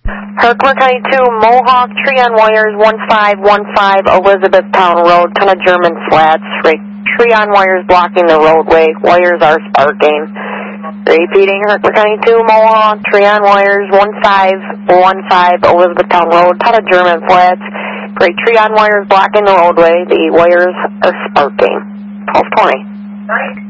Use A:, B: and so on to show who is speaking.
A: Herkimer County 2, Mohawk, tree on wires, 1515 Elizabethtown Road, ton of German flats. Tree on wires blocking the roadway. Wires are sparking. Repeating, Herkimer County 2, Mohawk, tree on wires, 1515 Elizabethtown Road, ton of German flats. Great tree on wires blocking the roadway. The wires are sparking. 1220.